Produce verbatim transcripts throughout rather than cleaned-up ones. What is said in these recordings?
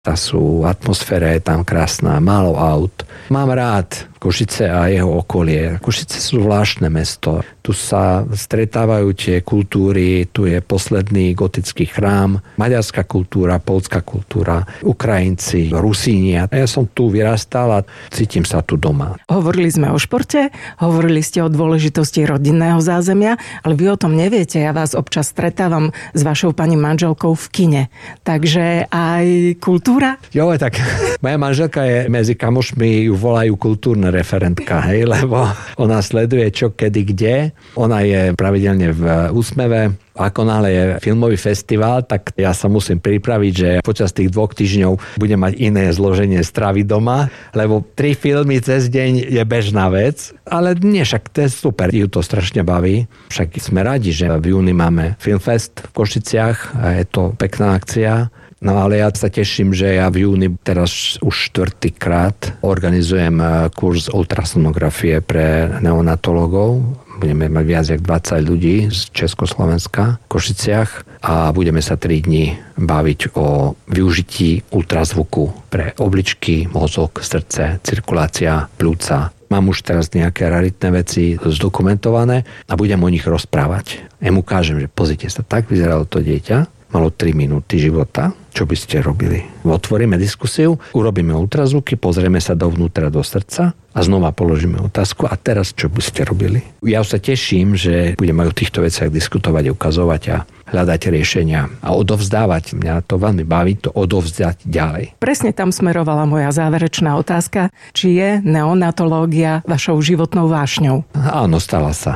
Tá sú, atmosféra je tam krásna, málo aut. Mám rád Košice a jeho okolie. Košice sú zvláštne mesto. Tu sa stretávajú tie kultúry, tu je posledný gotický chrám, maďarská kultúra, poľská kultúra, Ukrajinci, Rusínia. Ja som tu vyrastal a cítim sa tu doma. Hovorili sme o športe, hovorili ste o dôležitosti rodinného zázemia, ale vy o tom neviete. Ja vás občas stretávam s vašou pani manželkou v kine. Takže aj kultúra? Jo, tak moja manželka je medzi kamošmi, ju volajú kultúrna referentka, hej, lebo ona sleduje čo, kedy, kde. Ona je pravidelne v Úsmeve. Ako náhle je filmový festival, tak ja sa musím pripraviť, že počas tých dvoch týždňov budem mať iné zloženie stravy doma, lebo tri filmy cez deň je bežná vec. Ale nie, však to je super, ju to strašne baví. Však sme radi, že v júni máme Filmfest v Košiciach a je to pekná akcia. No ale ja sa teším, že ja v júni teraz už štvrtýkrát organizujem kurz ultrasonografie pre neonatologov. Budeme mať viac jak dvadsať ľudí z Československa v Košiciach a budeme sa tri dni baviť o využití ultrazvuku pre obličky, mozog, srdce, cirkulácia, pľúca. Mám už teraz nejaké raritné veci zdokumentované a budem o nich rozprávať. Ja mu ukážem, že pozrite sa, tak vyzeralo to dieťa. Malo tri minúty života. Čo by ste robili? Otvoríme diskusiu, urobíme ultrazvuky, pozrieme sa dovnútra do srdca a znova položíme otázku. A teraz čo by ste robili? Ja sa teším, že budeme o týchto veciach diskutovať, ukazovať a hľadať riešenia a odovzdávať. Mňa to veľmi baví, to odovzdať ďalej. Presne tam smerovala moja záverečná otázka. Či je neonatológia vašou životnou vášňou? Áno, stala sa.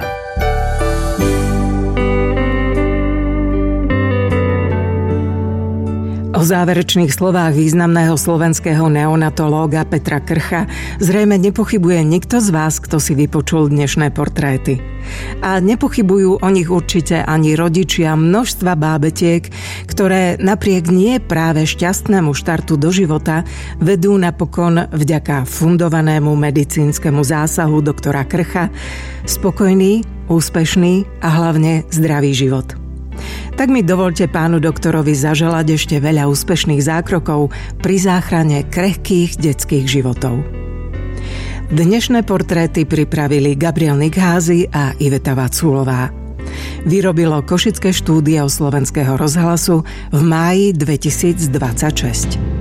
O záverečných slovách významného slovenského neonatológa Petra Krcha zrejme nepochybuje nikto z vás, kto si vypočul dnešné portréty. A nepochybujú o nich určite ani rodičia množstva bábetiek, ktoré napriek nie práve šťastnému štartu do života vedú napokon vďaka fundovanému medicínskemu zásahu doktora Krcha spokojný, úspešný a hlavne zdravý život. Tak mi dovolte pánu doktorovi zaželať ešte veľa úspešných zákrokov pri záchrane krehkých detských životov. Dnešné portréty pripravili Gabriel Nikházy a Iveta Vaculová. Vyrobilo Košické štúdio Slovenského rozhlasu v máji dvetisícdvadsaťšesť.